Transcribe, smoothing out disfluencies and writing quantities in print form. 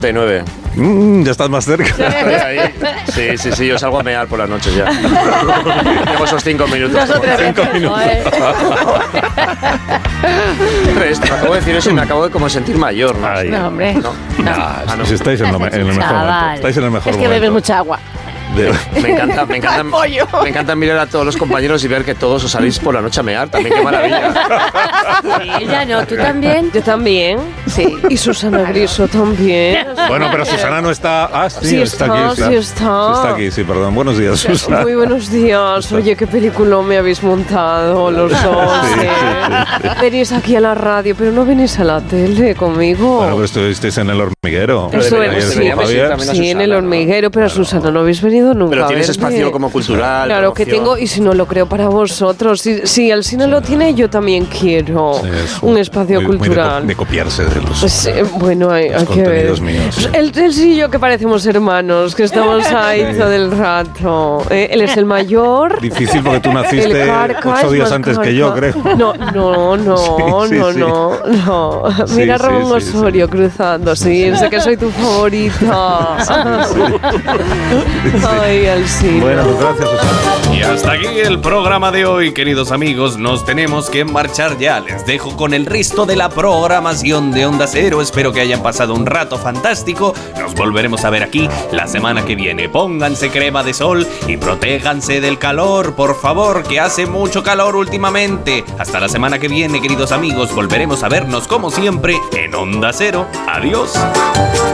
9. Ya estás más cerca. Sí, yo salgo a mear por las noches ya. Tengo esos 5 minutos. 5 minutos. Me acabo de decir eso y me acabo de como sentir mayor, ¿no? Ay. No, hombre. No. No. Si estáis en el mejor momento. Chaval. Estáis en el mejor Es que momento. bebes mucha agua. Me encanta mirar a todos los compañeros y ver que todos os salís por la noche a mear. También, qué maravilla. Ella no, ¿tú también? Yo también. Sí. Y Susana Griso también. Bueno, pero Susana no está... Ah, Sí está aquí. está, sí está. Sí está aquí, sí, perdón. Buenos días, Susana. Muy buenos días. Oye, qué película me habéis montado los dos. Sí, Venís aquí a la radio, pero no venís a la tele conmigo. Bueno, pero estuvisteis en El Hormiguero. Estuve- Ayer sí, estuvo Javier. también a Sí, en Susana, el ¿no? hormiguero, pero a Susana no habéis venido nunca. Pero tienes a verme. espacio como cultural. Claro que promoción. tengo, y si no lo creo para vosotros. Si el cine lo tiene, yo también quiero Sí, es un espacio muy cultural. de copiarse de los... Pues, bueno, hay que ver. contenidos míos, sí. Él sí y yo que parecemos hermanos, que estamos ahí Sí. todo el rato. Él es el mayor. Difícil porque tú naciste El Carca 8 es días más antes que yo, creo. No. Sí. Sí, Mira a Ramón sí. Osorio cruzando, sí, sé que soy tu favorita. Ay, Alcina. Bueno, pues gracias, Susana. Y hasta aquí el programa de hoy, queridos amigos. Nos tenemos que marchar ya. Les dejo con el resto de la programación de Onda Cero. Espero que hayan pasado un rato fantástico. Nos volveremos a ver aquí la semana que viene. Pónganse crema de sol y protéjanse del calor, por favor, que hace mucho calor últimamente. Hasta la semana que viene, queridos amigos. Volveremos a vernos como siempre en Onda Cero. Adiós.